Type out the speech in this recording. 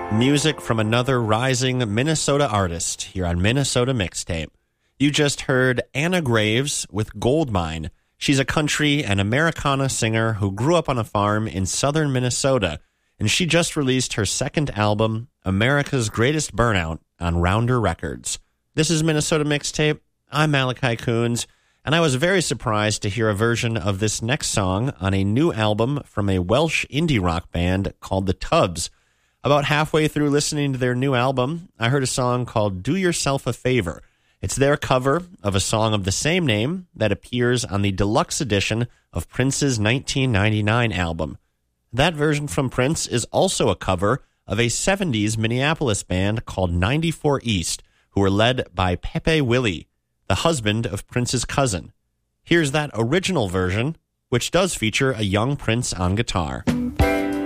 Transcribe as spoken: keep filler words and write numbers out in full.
Music from another rising Minnesota artist here on Minnesota Mixtape. You just heard Anna Graves with Goldmine. She's a country and Americana singer who grew up on a farm in southern Minnesota, and she just released her second album, America's Greatest Burnout, on Rounder Records. This is Minnesota Mixtape. I'm Malachi Coons, and I was very surprised to hear a version of this next song on a new album from a Welsh indie rock band called The Tubs. About halfway through listening to their new album, I heard a song called Do Yourself a Favor. It's their cover of a song of the same name that appears on the deluxe edition of Prince's nineteen ninety-nine album. That version from Prince is also a cover of a seventies Minneapolis band called ninety-four East, who were led by Pepe Willie, the husband of Prince's cousin. Here's that original version, which does feature a young Prince on guitar.